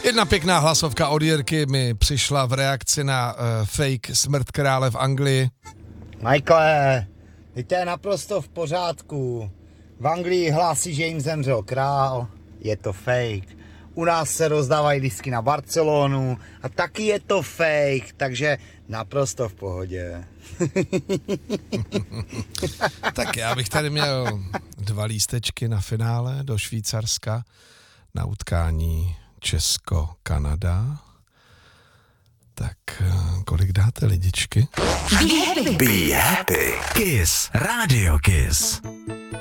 Jedna pěkná hlasovka od Jirky mi přišla v reakci na fake smrt krále v Anglii. Michaele, to je naprosto v pořádku. V Anglii hlásí, že jim zemřel král, je to fake. U nás se rozdávají lístky na Barcelonu a taky je to fake, takže naprosto v pohodě. Tak já bych tady měl 2 lístečky na finále do Švýcarska na utkání Česko-Kanada. Tak kolik dáte, lidičky? Be happy. Be happy. Kiss. Radio Kiss.